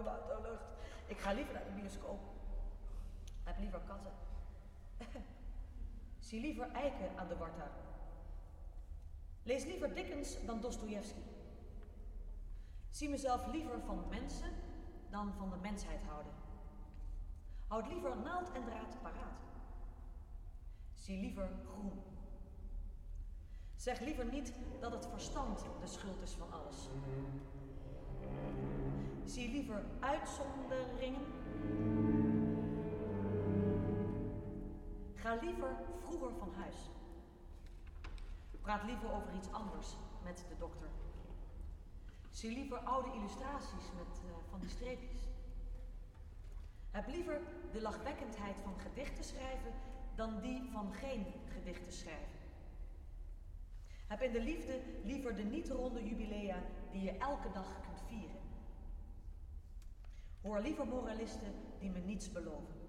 uit de lucht. Ik ga liever naar de bioscoop. Heb liever katten. Zie liever eiken aan de Warta. Lees liever Dickens dan Dostojevski. Zie mezelf liever van mensen dan van de mensheid houden. Houd liever naald en draad paraat. Zie liever groen. Zeg liever niet dat het verstand de schuld is van alles. Zie liever uitzonderingen. Ga liever vroeger van huis. Praat liever over iets anders met de dokter. Zie liever oude illustraties met van die streepjes. Heb liever de lachwekkendheid van gedichten schrijven dan die van geen gedichten schrijven. Heb in de liefde liever de niet-ronde jubilea die je elke dag kunt vieren. Hoor liever moralisten die me niets beloven.